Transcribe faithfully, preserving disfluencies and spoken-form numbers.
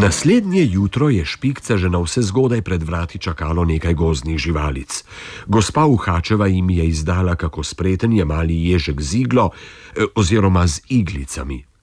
Naslednje jutro je Špikca že navsezgodaj pred vrati čakalo nekaj gozdnih živalic. Gospa Uhačeva jim je izdala, kako spreten je mali ježek z iglo, oziroma z iglicami.